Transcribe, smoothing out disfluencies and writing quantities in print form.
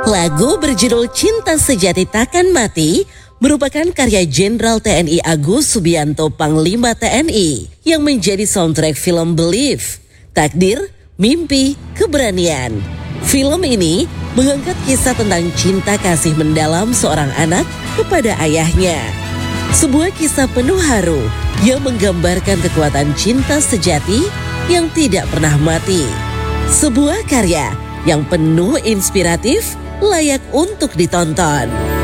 Lagu berjudul Cinta Sejati Takkan Mati merupakan karya Jenderal TNI Agus Subianto Panglima TNI yang menjadi soundtrack film Believe, Takdir, Mimpi, Keberanian. Film ini mengangkat kisah tentang cinta kasih mendalam seorang anak kepada ayahnya. Sebuah kisah penuh haru yang menggambarkan kekuatan cinta sejati yang tidak pernah mati. Sebuah karya yang penuh inspiratif, layak untuk ditonton.